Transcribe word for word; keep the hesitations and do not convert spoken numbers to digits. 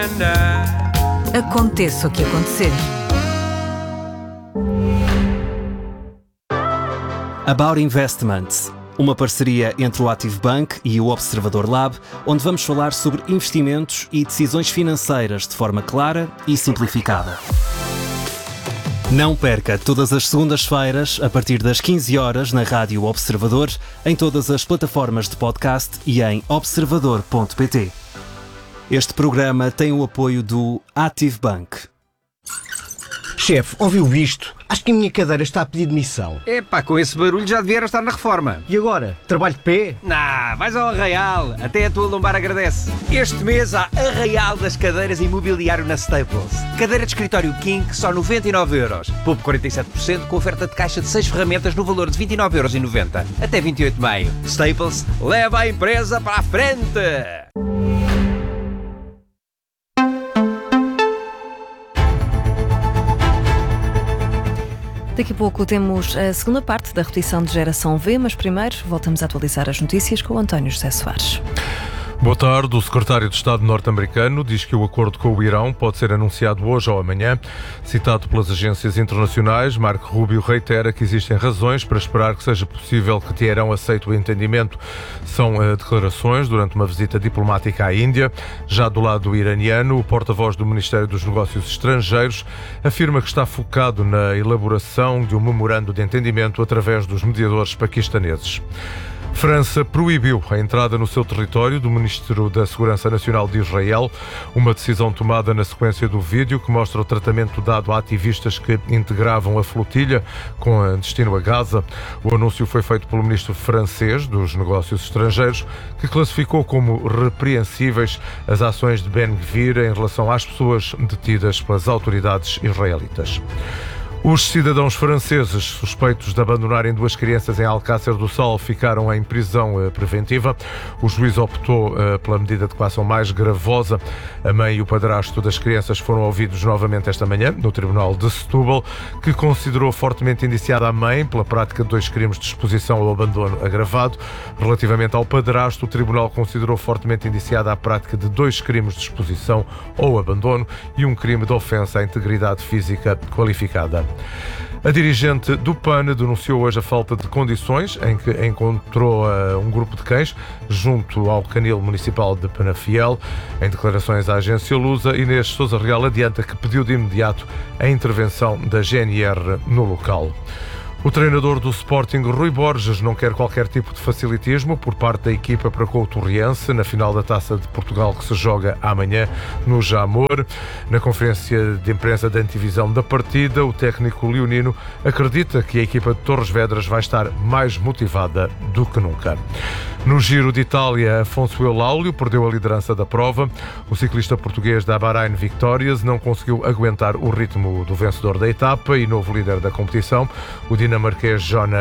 Aconteça o que acontecer. About Investments, uma parceria entre o Active Bank e o Observador Lab, onde vamos falar sobre investimentos e decisões financeiras de forma clara e simplificada. Não perca todas as segundas-feiras, a partir das quinze horas, na Rádio Observador, em todas as plataformas de podcast e em observador ponto pt. Este programa tem o apoio do Active Bank. Chefe, ouviu isto? Acho que a minha cadeira está a pedir demissão. Epá, com esse barulho já devia estar na reforma. E agora? Trabalho de pé? Nah, vais ao Arraial. Até a tua lombar agradece. Este mês há Arraial das cadeiras e mobiliário na Staples. Cadeira de escritório King, só noventa e nove euros. Poupe quarenta e sete por cento com oferta de caixa de seis ferramentas no valor de vinte e nove euros e noventa. Até vinte e oito de maio. Staples, leva a empresa para a frente! Daqui a pouco temos a segunda parte da repetição de Geração V, mas primeiro voltamos a atualizar as notícias com o António José Soares. Boa tarde. O secretário de Estado norte-americano diz que o acordo com o Irão pode ser anunciado hoje ou amanhã. Citado pelas agências internacionais, Marco Rubio reitera que existem razões para esperar que seja possível que Teherão aceite o entendimento. São uh, declarações durante uma visita diplomática à Índia. Já do lado iraniano, o porta-voz do Ministério dos Negócios Estrangeiros afirma que está focado na elaboração de um memorando de entendimento através dos mediadores paquistaneses. França proibiu a entrada no seu território do Ministro da Segurança Nacional de Israel, uma decisão tomada na sequência do vídeo que mostra o tratamento dado a ativistas que integravam a flotilha com destino a Gaza. O anúncio foi feito pelo Ministro francês dos Negócios Estrangeiros, que classificou como repreensíveis as ações de Ben Gvir em relação às pessoas detidas pelas autoridades israelitas. Os cidadãos franceses suspeitos de abandonarem duas crianças em Alcácer do Sal ficaram em prisão preventiva. O juiz optou pela medida de coação mais gravosa. A mãe e o padrasto das crianças foram ouvidos novamente esta manhã no Tribunal de Setúbal, que considerou fortemente indiciada a mãe pela prática de dois crimes de exposição ao abandono agravado. Relativamente ao padrasto, o Tribunal considerou fortemente indiciada a prática de dois crimes de exposição ou abandono e um crime de ofensa à integridade física qualificada. A dirigente do P A N denunciou hoje a falta de condições em que encontrou uh, um grupo de cães junto ao canil municipal de Penafiel. Em declarações à agência Lusa, Inês Sousa Real adianta que pediu de imediato a intervenção da G N R no local. O treinador do Sporting, Rui Borges, não quer qualquer tipo de facilitismo por parte da equipa para com o Torriense na final da Taça de Portugal que se joga amanhã no Jamor. Na conferência de imprensa da antevisão da partida, o técnico leonino acredita que a equipa de Torres Vedras vai estar mais motivada do que nunca. No Giro de Itália, Afonso Eulaulio perdeu a liderança da prova. O ciclista português da Bahrain Victorious não conseguiu aguentar o ritmo do vencedor da etapa e novo líder da competição, o dinamarquês Jonas